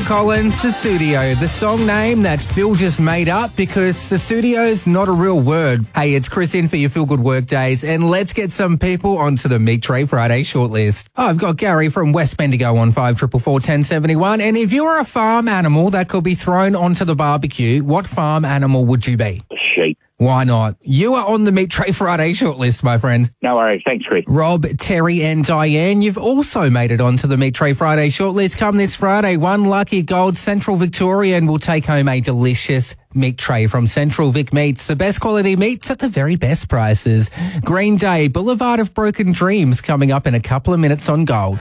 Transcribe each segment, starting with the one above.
Phil Collins, Sussudio, the song name that Phil just made up because Sussudio's not a real word. Hey, it's Chris in for your Feel Good Work Days, and let's get some people onto the Meat Tray Friday shortlist. I've got Gary from West Bendigo on 5444 1071, and if you were a farm animal that could be thrown onto the barbecue, what farm animal would you be? Sheep. Why not? You are on the Meat Tray Friday shortlist, my friend. No worries. Thanks, Chris. Rob, Terry and Diane, you've also made it onto the Meat Tray Friday shortlist. Come this Friday, one lucky gold Central Victorian will take home a delicious meat tray from Central Vic Meats, the best quality meats at the very best prices. Green Day, Boulevard of Broken Dreams, coming up in a couple of minutes on Gold.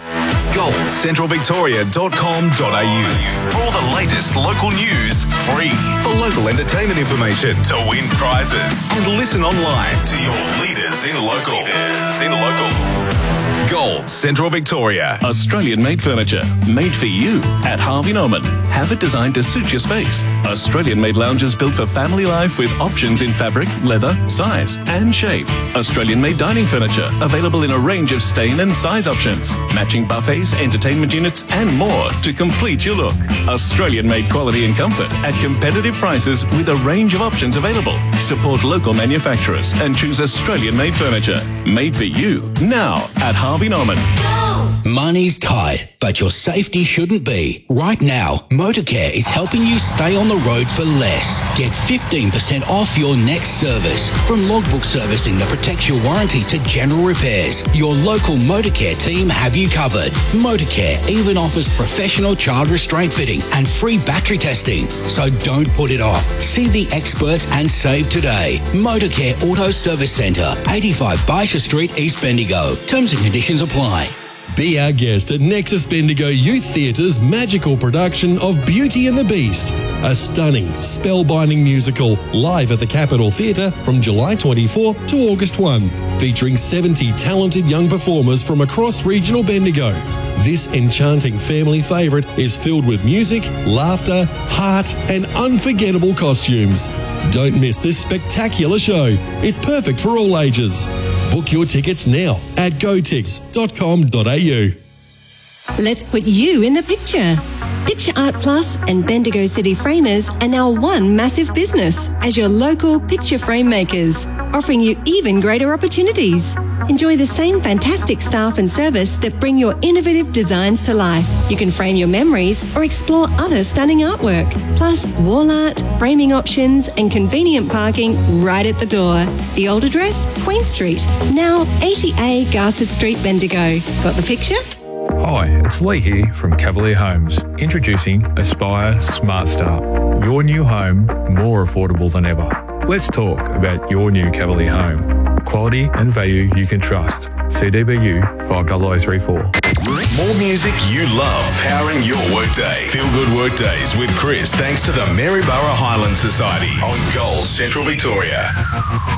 GoldCentralVictoria.com.au. For all the latest local news, free. For local entertainment information, to win prizes, and listen online to your leaders in local. Gold Central Victoria. Australian-made furniture, made for you at Harvey Norman. Have it designed to suit your space. Australian-made lounges built for family life with options in fabric, leather, size and shape. Australian-made dining furniture, available in a range of stain and size options. Matching buffets, entertainment units and more to complete your look. Australian-made quality and comfort at competitive prices with a range of options available. Support local manufacturers and choose Australian-made furniture. Made for you now at Harvey Norman. Money's tight, but your safety shouldn't be. Right now, Motorcare is helping you stay on the road for less. Get 15% off your next service. From logbook servicing that protects your warranty to general repairs, your local Motorcare team have you covered. Motorcare even offers professional child restraint fitting and free battery testing. So don't put it off. See the experts and save today. Motorcare Auto Service Centre, 85 Baisha Street, East Bendigo. Terms and conditions apply. Be our guest at Nexus Bendigo Youth Theatre's magical production of Beauty and the Beast, a stunning, spellbinding musical live at the Capitol Theatre from July 24 to August 1, featuring 70 talented young performers from across regional Bendigo. This enchanting family favourite is filled with music, laughter, heart and unforgettable costumes. Don't miss this spectacular show. It's perfect for all ages. Book your tickets now at gotix.com.au. Let's put you in the picture. Picture Art Plus and Bendigo City Framers are now one massive business as your local picture frame makers, offering you even greater opportunities. Enjoy the same fantastic staff and service that bring your innovative designs to life. You can frame your memories or explore other stunning artwork, plus wall art, framing options and convenient parking right at the door. The old address, Queen Street, now 80A Garsett Street, Bendigo. Got the picture? Hi, it's Lee here from Cavalier Homes, introducing Aspire Smart Start. Your new home, more affordable than ever. Let's talk about your new Cavalier home. Quality and value you can trust. CDBU 50034. More music you love, powering your workday. Feel Good Workdays with Chris, thanks to the Maryborough Highland Society on Gold Central Victoria.